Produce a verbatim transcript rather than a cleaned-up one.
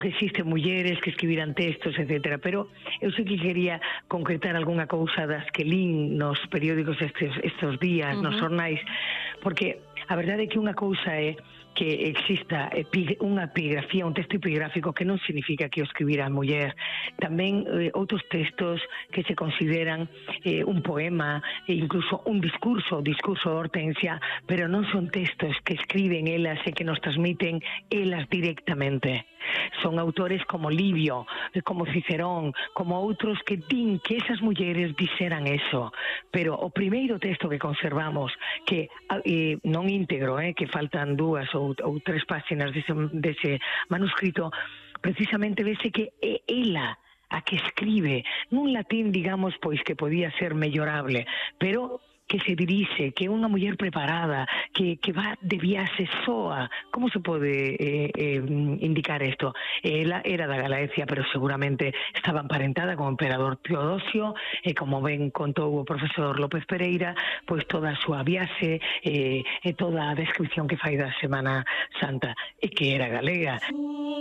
que existen mulleres que escribiran textos, etcétera, pero eu sei que quería concretar algunha cousa das que lín nos periódicos estes, estes días, uh-huh. nos xornais, porque a verdade é que unha cousa é que exista unha epigrafía, un texto epigráfico que non significa que o escribira a muller. Tamén eh, outros textos que se consideran eh, un poema e incluso un discurso, o discurso de Hortensia, pero non son textos que escriben elas e que nos transmiten elas directamente. Son autores como Livio, como Cicerón, como outros que din que esas mulleres dixeran eso. Pero o primeiro texto que conservamos, que eh, non íntegro, eh, que faltan dúas ou, ou tres páxinas dese, dese manuscrito, precisamente vese que é ela a que escribe nun latín, digamos, pois que podía ser mellorable, pero que se dirixe, que é unha muller preparada, que, que va de viaxe soa. Como se pode eh, eh, indicar isto? Ela era da Galaecia, pero seguramente estaba emparentada con o emperador Teodosio, e como ben contou o profesor López Pereira, pois toda a súa viaxe eh, e toda a descripción que fai da Semana Santa, e que era galega.